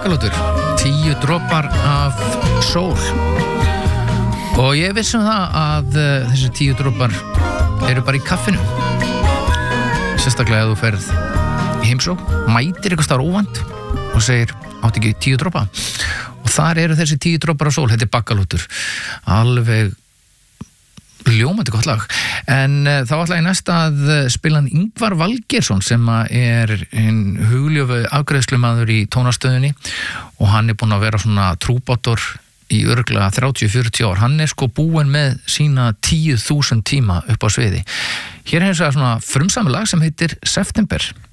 Baggalútur 10 dropar af sól og ég vissi það að þessi 10 dropar eru bara í kaffinu sérstaklega ef þú ferð í heimsókn, mætir eitthvað staðar óvænt og segir, átti ekki 10 dropa og þar eru þessi 10 dropar af sól, þetta Baggalútur alveg ljómandi gott lag, en þá ætla ég næst að spila hann Ingvar Valgeirsson sem er hinn hugljófu afgreiðslumaður í tónastöðunni og hann er búinn að vera svona trúbátor í örugglega 30-40 ár, hann er sko búinn með sína 10.000 tíma upp á sviði. Hér er hins vegar svona frumsamið lag sem heitir September.